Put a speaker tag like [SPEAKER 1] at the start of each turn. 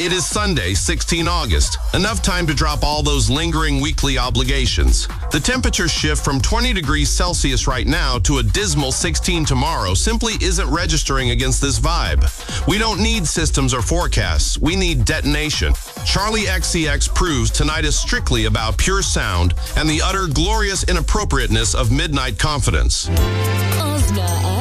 [SPEAKER 1] It is Sunday, 16 August. Enough time to drop all those lingering weekly obligations. The temperature shift from 20 degrees Celsius right now to a dismal 16 tomorrow simply isn't registering against this vibe. We don't need systems or forecasts. We need detonation. Charlie XCX proves tonight is strictly about pure sound and the utter glorious inappropriateness of midnight confidence.
[SPEAKER 2] Osna